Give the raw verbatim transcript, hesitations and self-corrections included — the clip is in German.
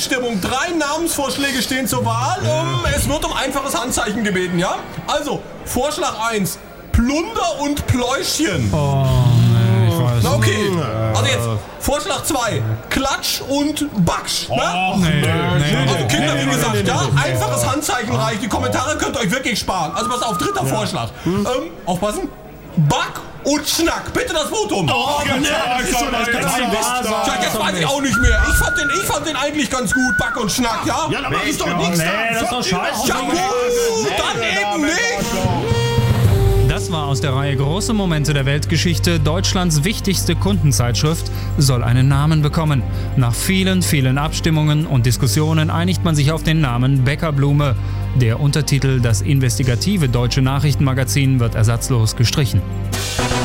Abstimmung. Drei Namensvorschläge stehen zur Wahl. Um, es wird um einfaches Handzeichen gebeten, ja? Also, Vorschlag eins. Plunder und Pläuschchen. Oh, nee, ich weiß. Na okay, also jetzt Vorschlag zwei. Klatsch und Baksch. Ne? Oh, nee, nee, Also nee, Kinder, nee, wie nee, gesagt, nee, nee, ja, nee. einfaches Handzeichen reicht. Die Kommentare könnt ihr euch wirklich sparen. Also pass auf, dritter Vorschlag. Ähm, aufpassen. Back und Schnack. Bitte das Votum. Oh, nee, das ist so das Tja, jetzt weiß ich auch nicht mehr. Ich fand den, ich fand den eigentlich ganz gut, Back und Schnack, ja? Ja, aber ist doch nichts Nee, da. das ist doch scheiße. Ja gut, dann eben nicht. Das war aus der Reihe Große Momente der Weltgeschichte. Deutschlands wichtigste Kundenzeitschrift soll einen Namen bekommen. Nach vielen, vielen Abstimmungen und Diskussionen einigt man sich auf den Namen Bäckerblume. Der Untertitel Das investigative deutsche Nachrichtenmagazin wird ersatzlos gestrichen.